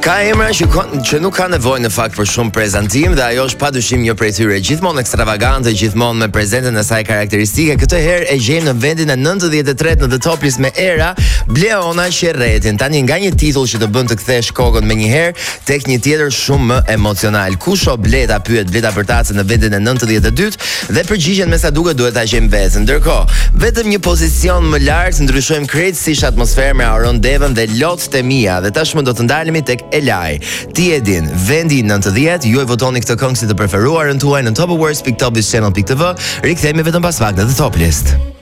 Ka emra që nuk ka nevojë në fakt për shumë prezantim dhe ajo është padyshim një prej tyre, gjithmonë ekstravagante, gjithmonë me prezentën e saj karakteristike. Këtë herë e gjejmë në vendin e 93 në The Top List me Era Bleona Qerretin. Tani nga një titull që të bën të kthesh kokën më një herë tek një tjetër shumë më emocional. Kush o Bleta, pyet Bleta Përtace në vendin e 92 dhe përgjigjen me sa duket duhet ta gjejmë vetën. Ndërkohë, vetëm një pozicion më lart ndryshojmë krejtësisht atmosferën me Aron Devën dhe Lot Temia dhe tashmë do të ndalemi tek Elai. Ti e din, vendi 90, ju e votoni këtë këngë si të preferuarën tuaj në topawards.topdischannel.tv. Rikthehemi vetëm pas pak në The Top List.